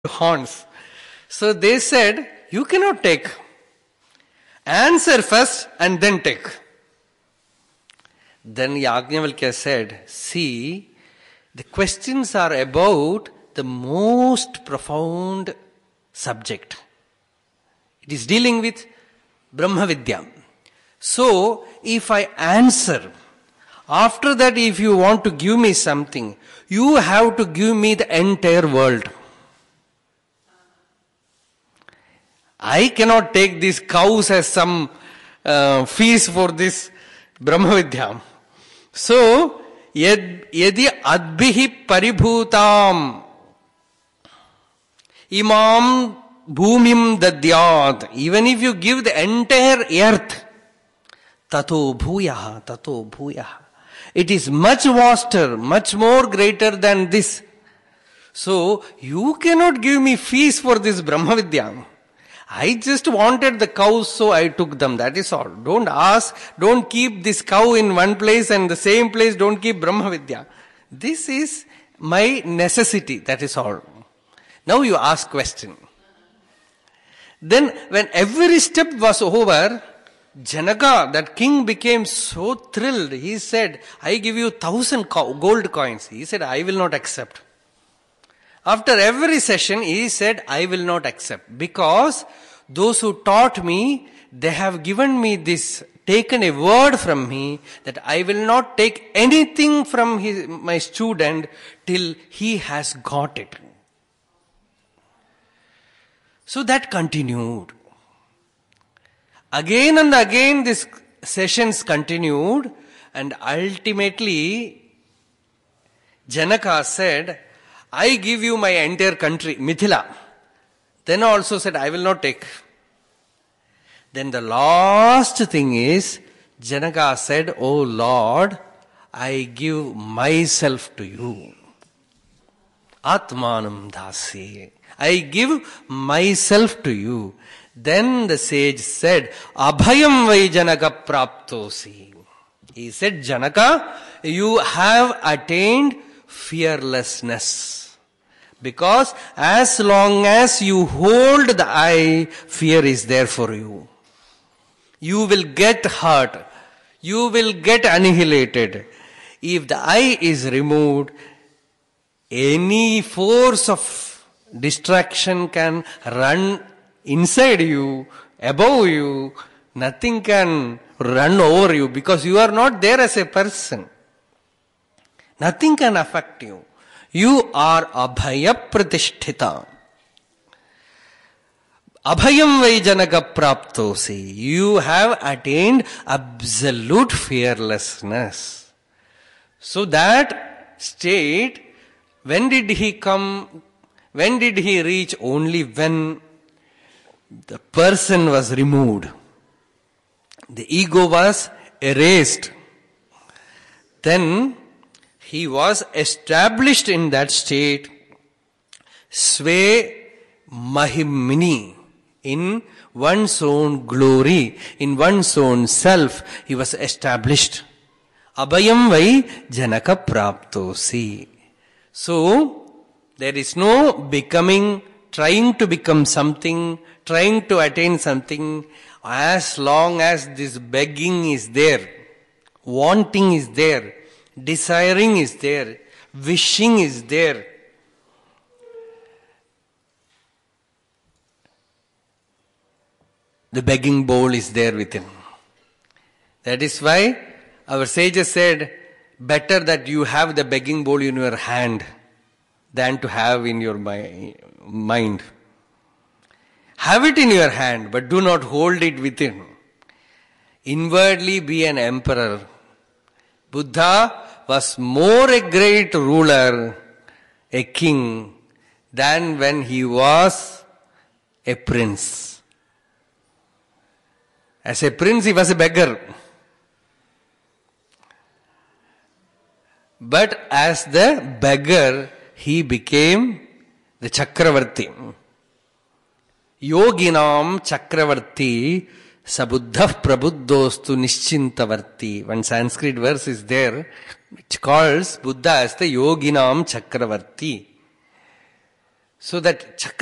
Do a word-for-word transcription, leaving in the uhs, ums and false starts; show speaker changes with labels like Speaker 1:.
Speaker 1: horns. So they said, you cannot take. Answer first and then take. Then Yajnavalkya said, see, the questions are about the most profound subject. It is dealing with Brahma Vidya. So, if I answer, after that if you want to give me something, you have to give me the entire world. I cannot take these cows as some uh, fees for this Brahma Vidya. So, yad, yadi adbihi paribhutam imam bhumim dadyat. Even if you give the entire earth, tato bhuyaha, tato bhuyaha. It is much vaster, much more greater than this. So, you cannot give me fees for this Brahma Vidya. I just wanted the cows, so I took them. That is all. Don't ask, don't keep this cow in one place and the same place, don't keep Brahma Vidya. This is my necessity. That is all. Now you ask question. Then when every step was over, Janaka, that king, became so thrilled. He said, I give you thousand gold coins. He said, I will not accept. After every session, he said, I will not accept. Because those who taught me, they have given me this, taken a word from me, that I will not take anything from his, my student till he has got it. So that continued. Again and again these sessions continued, and ultimately Janaka said, I give you my entire country, Mithila. Then also said, I will not take. Then the last thing is, Janaka said, O Lord, I give myself to you. Atmanam dasi. I give myself to you. Then the sage said, Abhayam vai Janaka praptosi. He said, Janaka, you have attained fearlessness. Because as long as you hold the eye, fear is there for you. You will get hurt. You will get annihilated. If the eye is removed, any force of distraction can run inside you, above you. Nothing can run over you because you are not there as a person. Nothing can affect you. You are abhaya pratisthita. Abhayam vai Janaka praptosi. You have attained absolute fearlessness. So that state, when did he come? When did he reach? Only when the person was removed. The ego was erased. Then he was established in that state, Sve Mahimini, in one's own glory, in one's own self, he was established. Abhayam vai Janaka praptosi. So, there is no becoming, trying to become something, trying to attain something, as long as this begging is there, wanting is there, desiring is there, wishing is there. The begging bowl is there within. That is why our sages said, better that you have the begging bowl in your hand than to have in your mind. Have it in your hand, but do not hold it within. Inwardly be an emperor. Buddha was more a great ruler, a king, than when he was a prince. As a prince, he was a beggar. But as the beggar, he became the Chakravarti. Yoginam Chakravarti Sabuddha Prabuddostu Nischintavarti. One Sanskrit verse is there which calls Buddha as the Yoginam Chakravarti. So that chakra